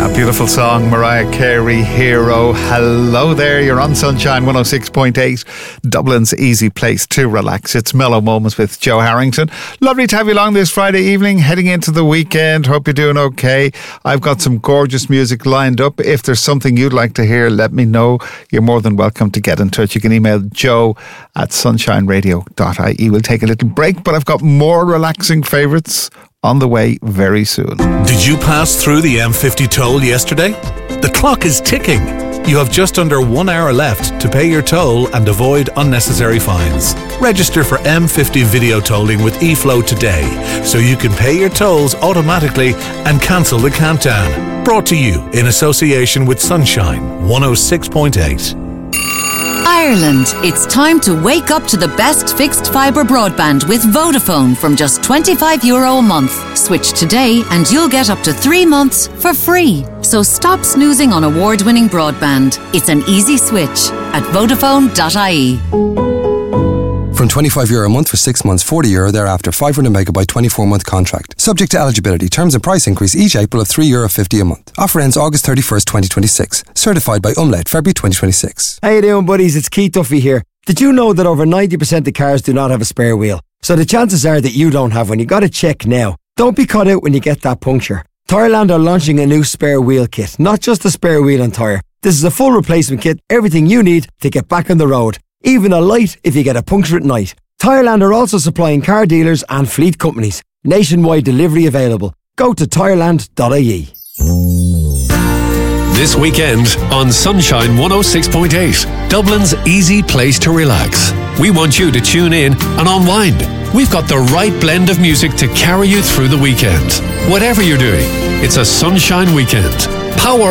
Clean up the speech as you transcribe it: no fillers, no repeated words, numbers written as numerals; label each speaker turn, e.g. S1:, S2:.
S1: Beautiful song, Mariah Carey, Hero. Hello there, you're on Sunshine 106.8, Dublin's easy place to relax. It's Mellow Moments with Joe Harrington. Lovely to have you along this Friday evening, heading into the weekend. Hope you're doing okay. I've got some gorgeous music lined up. If there's something you'd like to hear, let me know. You're more than welcome to get in touch. You can email joe@sunshineradio.ie. We'll take a little break, but I've got more relaxing favourites on the way very soon.
S2: Did you pass through the M50 toll yesterday? The clock is ticking. You have just under 1 hour left to pay your toll and avoid unnecessary fines. Register for M50 video tolling with eFlow today so you can pay your tolls automatically and cancel the countdown. Brought to you in association with Sunshine 106.8.
S3: Ireland, it's time to wake up to the best fixed fibre broadband with Vodafone from just €25 a month. Switch today and you'll get up to 3 months for free. So stop snoozing on award-winning broadband. It's an easy switch at Vodafone.ie.
S4: From €25 a month for 6 months, €40 thereafter, 500 megabyte 24-month contract. Subject to eligibility. Terms and price increase each April of €3.50 a month. Offer ends August 31st, 2026. Certified by Umlaut, February 2026.
S5: How you doing, buddies? It's Keith Duffy here. Did you know that over 90% of cars do not have a spare wheel? So the chances are that you don't have one. You got to check now. Don't be caught out when you get that puncture. Tyreland are launching a new spare wheel kit. Not just a spare wheel and tyre. This is a full replacement kit. Everything you need to get back on the road. Even a light if you get a puncture at night. Tyreland are also supplying car dealers and fleet companies. Nationwide delivery available. Go to tyreland.ie.
S6: This weekend on Sunshine 106.8, Dublin's easy place to relax. We want you to tune in and unwind. We've got the right blend of music to carry you through the weekend. Whatever you're doing, it's a sunshine weekend. Power